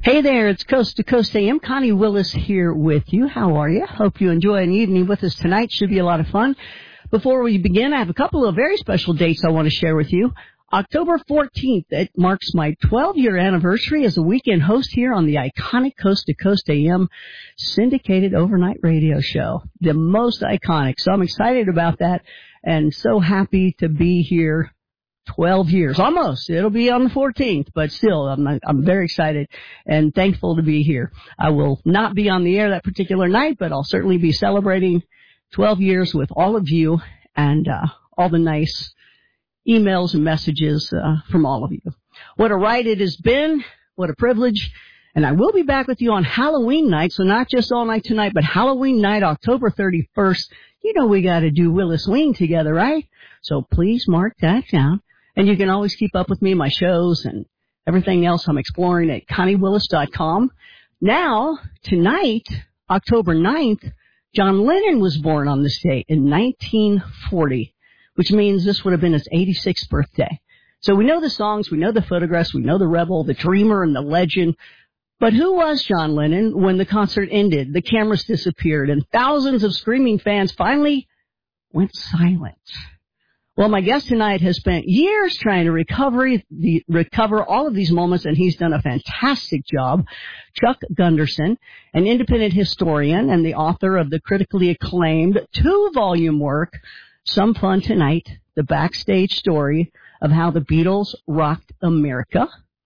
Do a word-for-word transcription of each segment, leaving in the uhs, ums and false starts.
Hey there, it's Coast to Coast A M. Connie Willis here with you. How are you? Hope you enjoy an evening with us tonight. Should be a lot of fun. Before we begin, I have a couple of very special dates I want to share with you. October fourteenth, it marks my twelve-year anniversary as a weekend host here on the iconic Coast to Coast A M syndicated overnight radio show. The most iconic. So I'm excited about that and so happy to be here. twelve years, almost. It'll be on the fourteenth, but still, I'm I'm very excited and thankful to be here. I will not be on the air that particular night, but I'll certainly be celebrating twelve years with all of you and uh, all the nice emails and messages uh, from all of you. What a ride it has been. What a privilege. And I will be back with you on Halloween night, so not just all night tonight, but Halloween night, October thirty-first. You know we got to do Willis Wing together, right? So please mark that down. And you can always keep up with me, my shows, and everything else I'm exploring at connie willis dot com. Now, tonight, October ninth, John Lennon was born on this date in nineteen forty, which means this would have been his eighty-sixth birthday. So we know the songs, we know the photographs, we know the rebel, the dreamer, and the legend. But who was John Lennon when the concert ended, the cameras disappeared, and thousands of screaming fans finally went silent? Well, my guest tonight has spent years trying to recover, the, recover all of these moments, and he's done a fantastic job. Chuck Gunderson, an independent historian and the author of the critically acclaimed two-volume work, Some Fun Tonight, the backstage story of how the Beatles rocked America.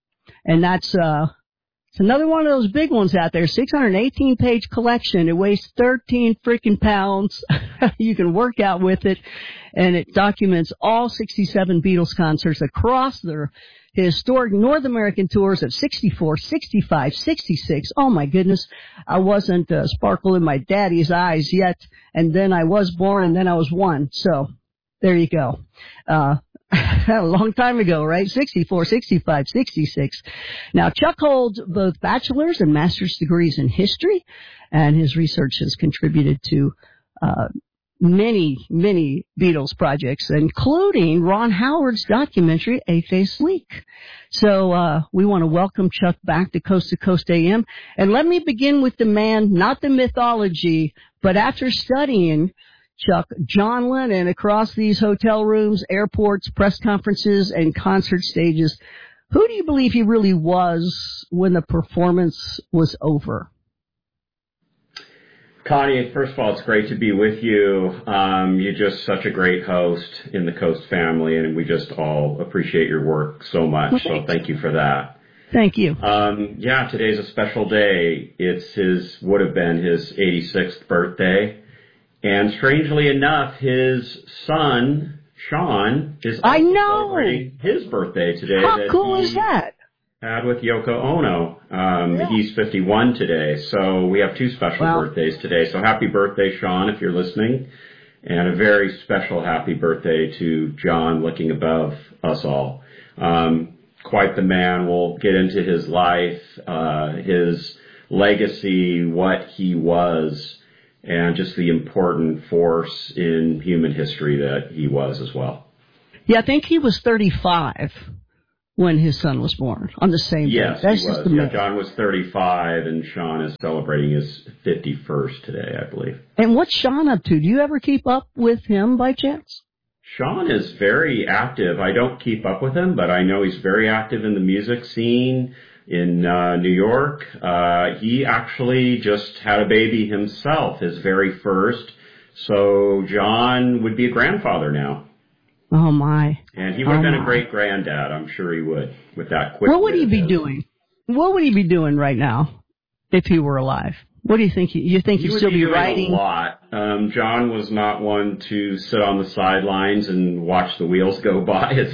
And that's uh, it's another one of those big ones out there, six hundred eighteen page collection. It weighs thirteen freaking pounds. You can work out with it. And it documents all sixty-seven Beatles concerts across their historic North American tours of sixty-four, sixty-five, sixty-six. Oh, my goodness. I wasn't uh, sparkle in my daddy's eyes yet. And then I was born, and then I was one. So there you go. Uh, a long time ago, right? sixty-four, sixty-five, sixty-six. Now, Chuck holds both bachelor's and master's degrees in history, and his research has contributed to uh many, many Beatles projects, including Ron Howard's documentary, A Face Leak. So uh we want to welcome Chuck back to Coast to Coast A M. And let me begin with the man, not the mythology, but after studying Chuck, John Lennon across these hotel rooms, airports, press conferences, and concert stages, who do you believe he really was when the performance was over? Connie, first of all, it's great to be with you. Um, you're just such a great host in the Coast family, and we just all appreciate your work so much. Okay. So thank you for that. Thank you. Um, yeah, today's a special day. It's his, would have been his eighty-sixth birthday. And strangely enough, his son, Sean, is also I know. celebrating his birthday today. How that cool he is that? Had with Yoko Ono. Um, yeah. He's fifty-one today, so we have two special wow. birthdays today. So happy birthday, Sean, if you're listening, and a very special happy birthday to John, looking above us all. Um, quite the man. We'll get into his life, uh, his legacy, what he was, and just the important force in human history that he was as well. Yeah, I think he was thirty-five when his son was born, on the same day. Yes, That's he just was. the Yeah, myth. John was thirty-five, and Sean is celebrating his fifty-first today, I believe. And what's Sean up to? Do you ever keep up with him by chance? Sean is very active. I don't keep up with him, but I know he's very active in the music scene in uh, New York. Uh, he actually just had a baby himself, his very first. So John would be a grandfather now. Oh, my. And he would have oh been my. a great granddad, I'm sure he would, with that quick. What would he be his. doing? What would he be doing right now if he were alive? What do you think? He, you think he he'd would still be, be doing writing? A lot. Um, John was not one to sit on the sidelines and watch the wheels go by, as,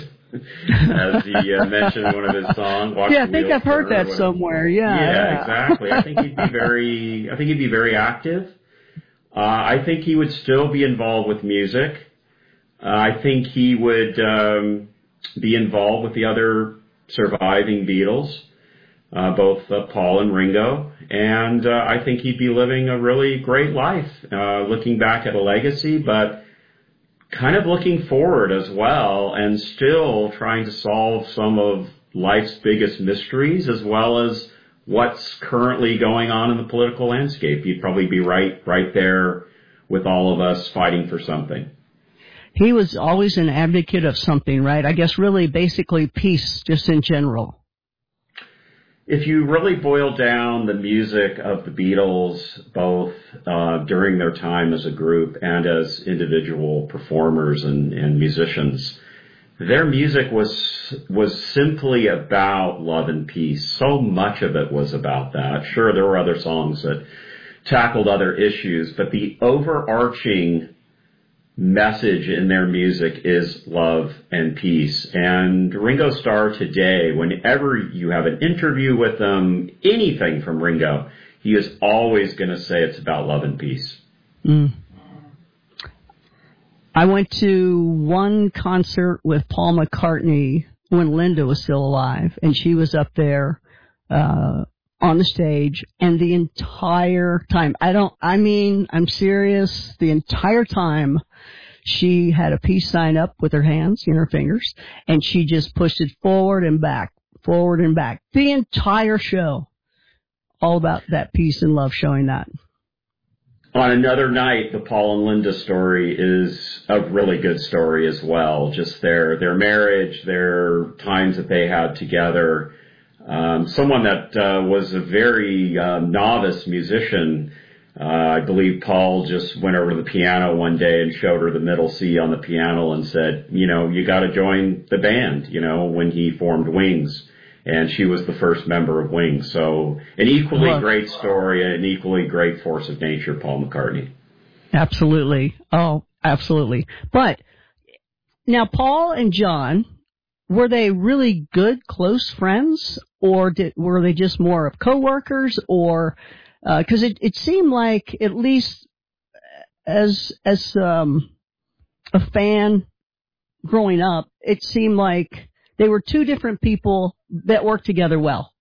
as he uh, mentioned in one of his songs. Watch yeah, I the think wheels I've heard turn that somewhere. Yeah, yeah, yeah, exactly. I think he'd be very. I think he'd be very active. Uh, I think he would still be involved with music. Uh, I think he would um, be involved with the other surviving Beatles, uh, both uh, Paul and Ringo, and uh, I think he'd be living a really great life, uh, looking back at a legacy, but kind of looking forward as well, and still trying to solve some of life's biggest mysteries, as well as what's currently going on in the political landscape. He'd probably be right, right there with all of us fighting for something. He was always an advocate of something, right? I guess really basically peace just in general. If you really boil down the music of the Beatles, both uh, during their time as a group and as individual performers and, and musicians, their music was was simply about love and peace. So much of it was about that. Sure, there were other songs that tackled other issues, but the overarching message in their music is love and peace. And Ringo Starr today, whenever you have an interview with him, anything from Ringo, he is always going to say it's about love and peace. Mm. I went to one concert with Paul McCartney when Linda was still alive, and she was up there uh on the stage, and the entire time, I don't, I mean, I'm serious, the entire time, she had a peace sign up with her hands in her fingers, and she just pushed it forward and back, forward and back. The entire show, all about that peace and love, showing that. On Another Night, the Paul and Linda story is a really good story as well. Just their, their marriage, their times that they had together. Um, someone that uh, was a very uh, novice musician. Uh, I believe Paul just went over to the piano one day and showed her the middle C on the piano and said, you know, you got to join the band, you know, when he formed Wings. And she was the first member of Wings. So an equally well, great story, an equally great force of nature, Paul McCartney. Absolutely. Oh, absolutely. But now Paul and John, were they really good, close friends, or did, were they just more of coworkers, or because uh, it, it seemed like, at least as as um, a fan growing up, it seemed like they were two different people that worked together well.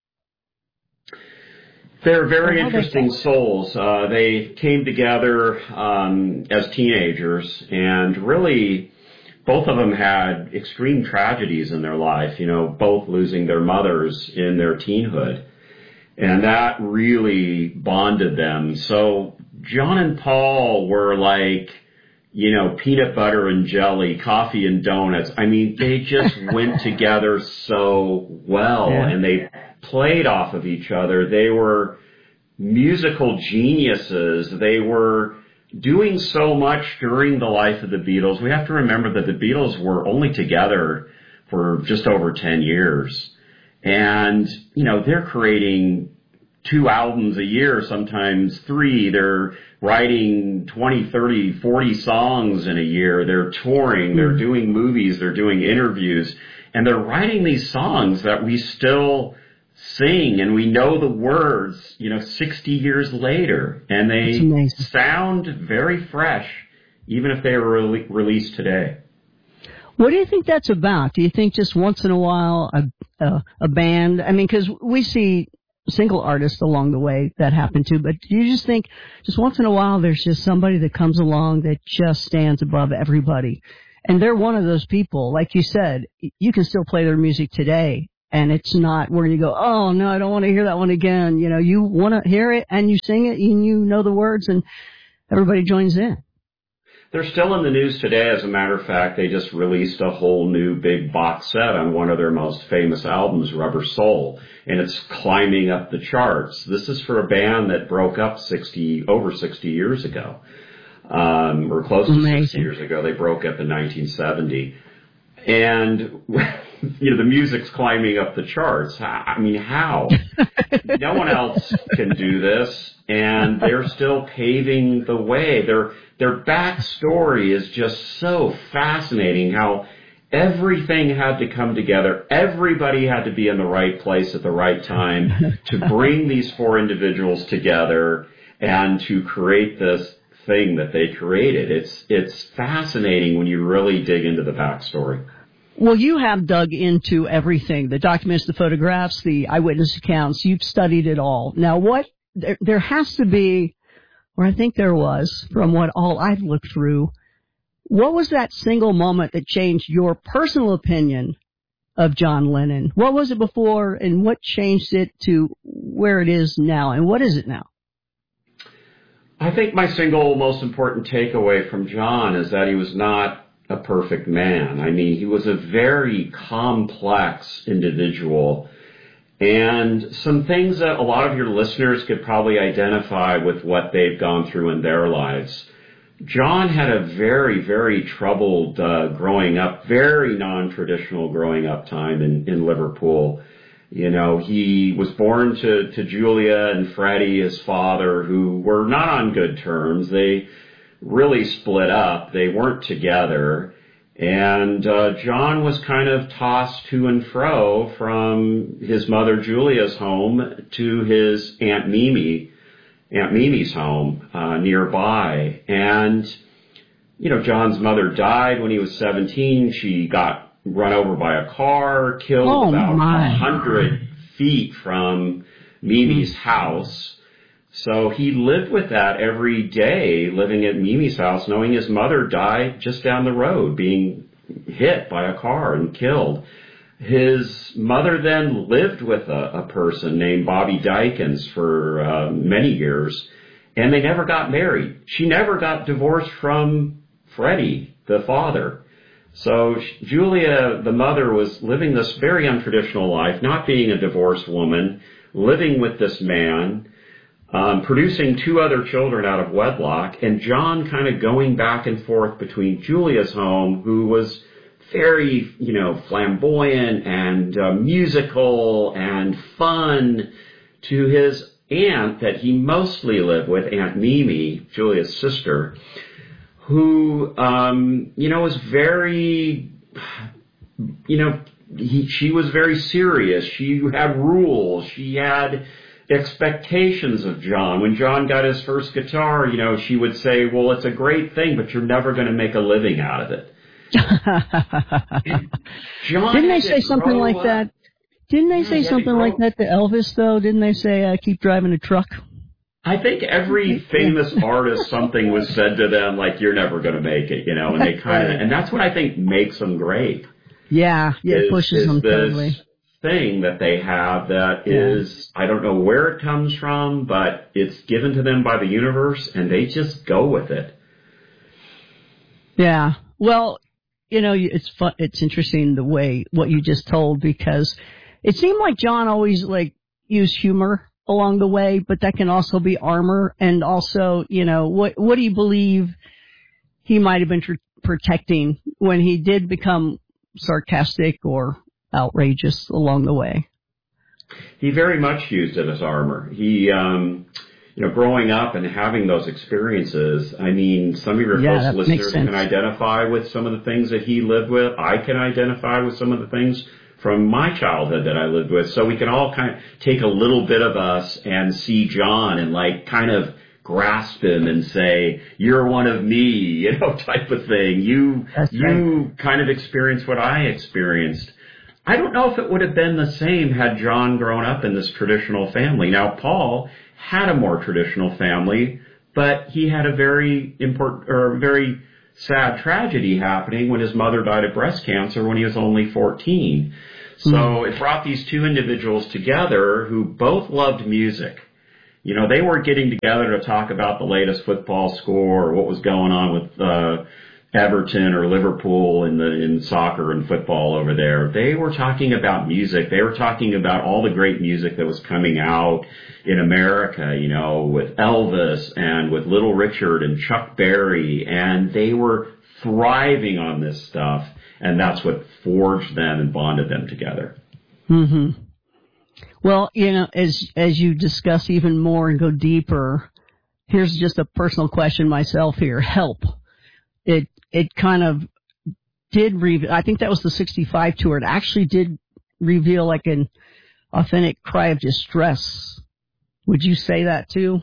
They're very interesting souls. Uh, they came together um, as teenagers, and really, both of them had extreme tragedies in their life, you know, both losing their mothers in their teenhood. And that really bonded them. So John and Paul were like, you know, peanut butter and jelly, coffee and donuts. I mean, they just went together so well, yeah. And they played off of each other. They were musical geniuses. They were doing so much during the life of the Beatles. We have to remember that the Beatles were only together for just over ten years. And, you know, they're creating two albums a year, sometimes three. They're writing twenty, thirty, forty songs in a year. They're touring. They're doing movies. They're doing interviews. And they're writing these songs that we still sing, and we know the words, you know, sixty years later. And they sound very fresh, even if they were re- released today. What do you think that's about? Do you think just once in a while a a, a band? I mean, because we see single artists along the way that happen too, but do you just think just once in a while there's just somebody that comes along that just stands above everybody? And they're one of those people. Like you said, you can still play their music today, and it's not where you go, oh, no, I don't want to hear that one again. You know, you want to hear it, and you sing it, and you know the words, and everybody joins in. They're still in the news today. As a matter of fact, they just released a whole new big box set on one of their most famous albums, Rubber Soul, and it's climbing up the charts. This is for a band that broke up sixty over sixty years ago, um, or close to Amazing. sixty years ago. They broke up in nineteen seventy. And, you know, the music's climbing up the charts. I mean, how? No one else can do this, and they're still paving the way. Their their backstory is just so fascinating, how everything had to come together. Everybody had to be in the right place at the right time to bring these four individuals together and to create this thing that they created. It's it's fascinating when you really dig into the backstory. Well, you have dug into everything, the documents, the photographs, the eyewitness accounts. You've studied it all. Now, what there, there has to be, or I think there was, from what all I've looked through, what was that single moment that changed your personal opinion of John Lennon? What was it before, and what changed it to where it is now. And what is it now? I think my single most important takeaway from John is that he was not a perfect man. I mean, he was a very complex individual. And some things that a lot of your listeners could probably identify with what they've gone through in their lives. John had a very, very troubled uh, growing up, very non-traditional growing up time in, in Liverpool. You know, he was born to, to Julia and Freddie, his father, who were not on good terms. They really split up. They weren't together. And uh, John was kind of tossed to and fro from his mother Julia's home to his Aunt Mimi, Aunt Mimi's home uh, nearby. And, you know, John's mother died when he was seventeen. She got run over by a car, killed oh, about my. one hundred feet from Mimi's house. So he lived with that every day, living at Mimi's house, knowing his mother died just down the road, being hit by a car and killed. His mother then lived with a, a person named Bobby Dykins for uh, many years, and they never got married. She never got divorced from Freddie, the father. So Julia, the mother, was living this very untraditional life, not being a divorced woman, living with this man, Um, producing two other children out of wedlock, and John kind of going back and forth between Julia's home, who was very, you know, flamboyant and uh, musical and fun, to his aunt that he mostly lived with, Aunt Mimi, Julia's sister, who, um, you know, was very, you know, he, she was very serious. She had rules. She had expectations of John. When John got his first guitar, you know, she would say, well, it's a great thing, but you're never going to make a living out of it. John Didn't they say something like up. that? Didn't they yeah, say something like that to Elvis, though? Didn't they say, uh, keep driving a truck? I think every famous artist, something was said to them like, you're never going to make it, you know, and they kind of, and that's what I think makes them great. Yeah, yeah, it is, pushes is them this, totally. Thing that they have that Yeah. is, I don't know where it comes from, but it's given to them by the universe, and they just go with it. Yeah. Well, you know, it's fun. It's interesting the way what you just told, because it seemed like John always like used humor along the way, but that can also be armor. And also, you know, what what do you believe he might have been tr- protecting when he did become sarcastic or outrageous along the way? He very much used it as armor. He, um, you know, growing up and having those experiences, I mean, some of your Yeah, close listeners sense. can identify with some of the things that he lived with. I can identify with some of the things from my childhood that I lived with. So we can all kind of take a little bit of us and see John and like kind of grasp him and say, you're one of me, you know, type of thing. You, That's you right. kind of experienced what I experienced. I don't know if it would have been the same had John grown up in this traditional family. Now, Paul had a more traditional family, but he had a very important or very sad tragedy happening when his mother died of breast cancer when he was only fourteen. So mm. it brought these two individuals together who both loved music. You know, they weren't getting together to talk about the latest football score or what was going on with uh Everton or Liverpool in the in soccer and football over there. They were talking about music. They were talking about all the great music that was coming out in America, you know, with Elvis and with Little Richard and Chuck Berry, and they were thriving on this stuff, and that's what forged them and bonded them together. Mhm. Well, you know, as as you discuss even more and go deeper, here's just a personal question myself here. Help. It It kind of did reveal, I think that was the sixty-five tour. It actually did reveal like an authentic cry of distress. Would you say that too?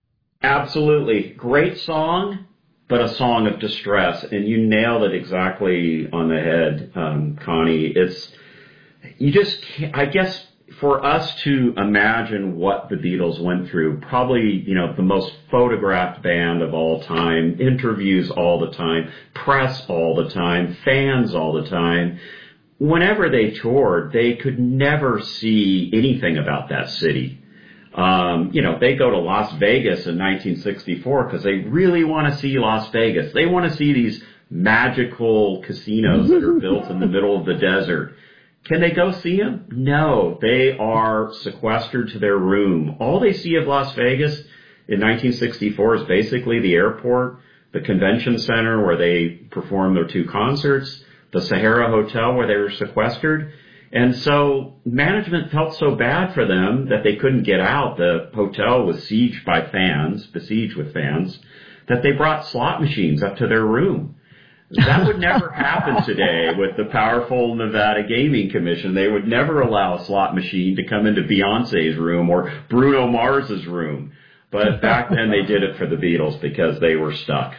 Absolutely. Great song, but a song of distress. And you nailed it exactly on the head, um, Connie. It's, you just can't, I guess, for us to imagine what the Beatles went through, probably, you know, the most photographed band of all time, interviews all the time, press all the time, fans all the time. Whenever they toured, they could never see anything about that city. Um, you know, they go to Las Vegas in nineteen sixty-four because they really want to see Las Vegas. They want to see these magical casinos that are built in the middle of the desert. Can they go see them? No, they are sequestered to their room. All they see of Las Vegas in nineteen sixty-four is basically the airport, the convention center where they performed their two concerts, the Sahara Hotel where they were sequestered. And so management felt so bad for them that they couldn't get out. The hotel was sieged by fans, besieged with fans, that they brought slot machines up to their room. That would never happen today with the powerful Nevada Gaming Commission. They would never allow a slot machine to come into Beyonce's room or Bruno Mars's room. But back then they did it for the Beatles because they were stuck.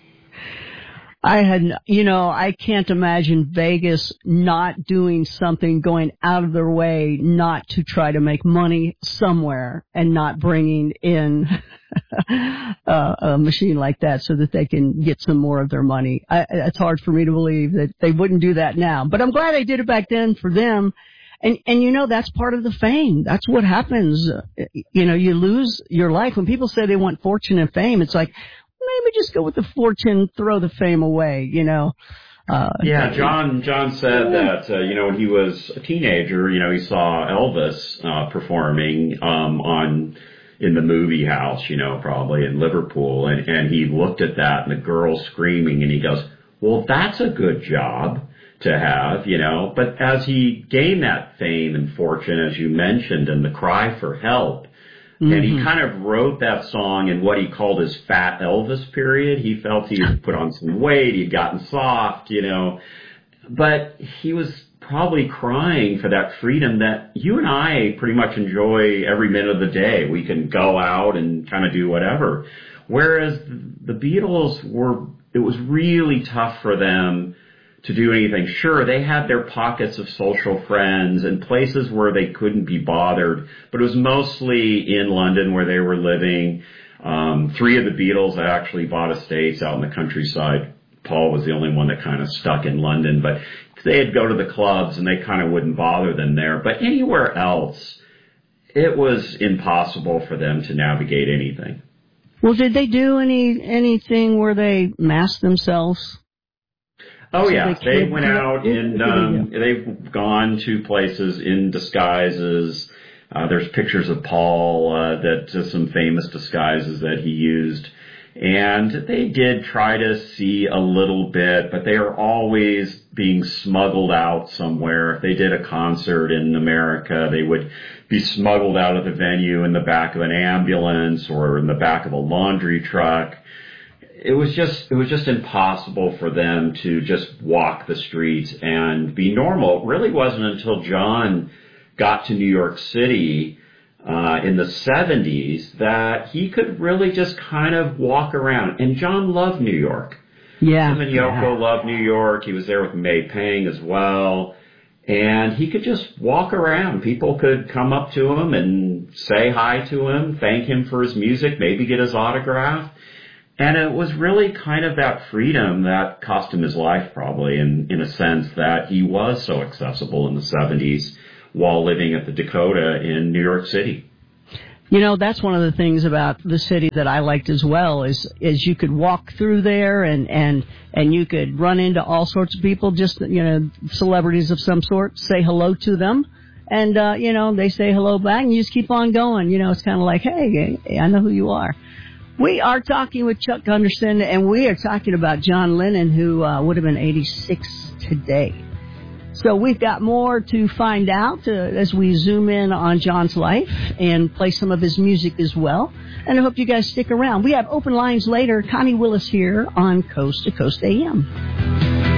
I had, you know, I can't imagine Vegas not doing something, going out of their way not to try to make money somewhere and not bringing in uh, a machine like that so that they can get some more of their money. I, it's hard for me to believe that they wouldn't do that now, but I'm glad they did it back then for them. And, and you know, that's part of the fame. That's what happens. You know, you lose your life. When people say they want fortune and fame, it's like, maybe just go with the fortune, throw the fame away, you know. Uh, yeah, John John said that, uh, you know, when he was a teenager, you know, he saw Elvis uh, performing um, on in the movie house, you know, probably in Liverpool, and, and he looked at that and the girl screaming, and he goes, well, that's a good job to have, you know. But as he gained that fame and fortune, as you mentioned, and the cry for help, mm-hmm. and he kind of wrote that song in what he called his fat Elvis period. He felt he had put on some weight, he'd gotten soft, you know. But he was probably crying for that freedom that you and I pretty much enjoy every minute of the day. We can go out and kind of do whatever. Whereas the Beatles were, it was really tough for them to do anything. Sure, they had their pockets of social friends and places where they couldn't be bothered, but it was mostly in London where they were living. Um, three of the Beatles actually bought estates out in the countryside. Paul was the only one that kind of stuck in London, but they'd go to the clubs and they kind of wouldn't bother them there. But anywhere else, it was impossible for them to navigate anything. Well, did they do any anything where they masked themselves? Oh, so yeah. They, they went out and um, they've gone to places in disguises. Uh, there's pictures of Paul, uh, that uh, some famous disguises that he used. And they did try to see a little bit, but they are always being smuggled out somewhere. If they did a concert in America, they would be smuggled out of the venue in the back of an ambulance or in the back of a laundry truck. It was just, it was just impossible for them to just walk the streets and be normal. It really wasn't until John got to New York City uh, in the seventies that he could really just kind of walk around. And John loved New York. Yeah. Him and Yoko yeah. loved New York. He was there with May Pang as well. And he could just walk around. People could come up to him and say hi to him, thank him for his music, maybe get his autograph. And it was really kind of that freedom that cost him his life, probably, in, in a sense that he was so accessible in the seventies while living at the Dakota in New York City. You know, that's one of the things about the city that I liked as well, is is you could walk through there and, and, and you could run into all sorts of people, just, you know, celebrities of some sort, say hello to them. And, uh, you know, they say hello back and you just keep on going. You know, it's kind of like, hey, I know who you are. We are talking with Chuck Gunderson, and we are talking about John Lennon, who uh, would have been eighty-six today. So we've got more to find out uh, as we zoom in on John's life and play some of his music as well. And I hope you guys stick around. We have open lines later. Connie Willis here on Coast to Coast A M.